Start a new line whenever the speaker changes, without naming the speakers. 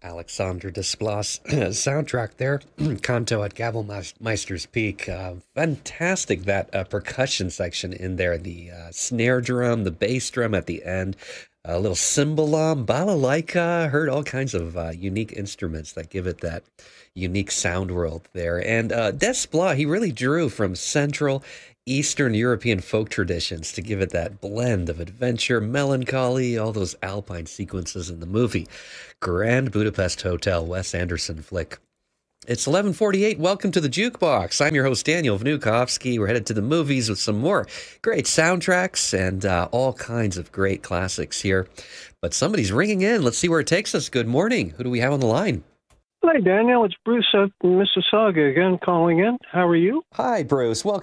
Alexander Desplas soundtrack there, Canto at Gavelmeister's Peak. Fantastic, that percussion section in there, the snare drum, the bass drum at the end, a little cymbalum, balalaika. Heard all kinds of unique instruments that give it that unique sound world there. And Desplat, he really drew from Central Eastern European folk traditions to give it that blend of adventure, melancholy, all those alpine sequences in the movie. Grand Budapest Hotel, Wes Anderson flick. It's 11:48. Welcome to the Jukebox. I'm your host, Daniel Vnukovsky. We're headed to the movies with some more great soundtracks and all kinds of great classics here. But somebody's ringing in. Let's see where it takes us. Good morning. Who do we have on the line?
Hi, Daniel. It's Bruce at Mississauga again calling in. How are you?
Hi, Bruce. Welcome